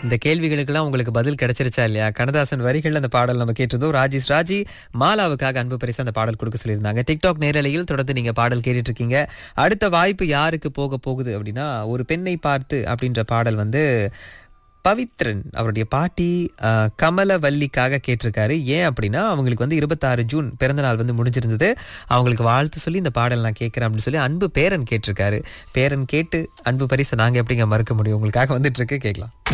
இந்த கேள்விகளுக்கெல்லாம் உங்களுக்கு பதில் கிடைச்சிருச்சா இல்லையா? கண்ணதாசன் வரிகள் அந்த பாடல் நம்ம கேட்டிருந்தோம். ராஜேஷ் ராஜி மாலாவுக்காக அன்பு பரிசு அந்த பாடல் கொடுக்க சொல்லியிருந்தாங்க. டிக்டாக் நேரலையில் தொடர்ந்து நீங்க பாடல் கேட்டுட்டு இருக்கீங்க. அடுத்த வாய்ப்பு யாருக்கு போக போகுது அப்படின்னா, ஒரு பெண்ணை பார்த்து அப்படின்ற பாடல் வந்து பவித்ரன் அவருடைய பாட்டி கமலவல்லிக்காக கேட்டிருக்காரு. ஏன் அப்படின்னா, அவங்களுக்கு வந்து 26 ஜூன் பிறந்த நாள் வந்து முடிஞ்சிருந்தது. அவங்களுக்கு வாழ்த்து சொல்லி இந்த பாடல் நான் கேட்கிறேன் அப்படின்னு சொல்லி அன்பு பேரன் கேட்டிருக்காரு. பேரன் கேட்டு அன்பு பரிசை நாங்க எப்படிங்க மறுக்க முடியும்? உங்களுக்காக வந்துட்டு இருக்கு, கேட்கலாம்.